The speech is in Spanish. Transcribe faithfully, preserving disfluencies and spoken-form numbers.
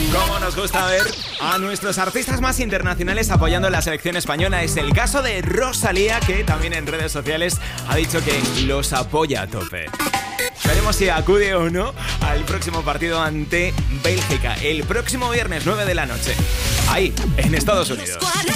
Cómo nos gusta ver a nuestros artistas más internacionales apoyando la selección española. Es el caso de Rosalía, que también en redes sociales ha dicho que los apoya a tope. Veremos si acude o no al próximo partido ante Bélgica, el próximo viernes nueve de la noche, ahí, en Estados Unidos.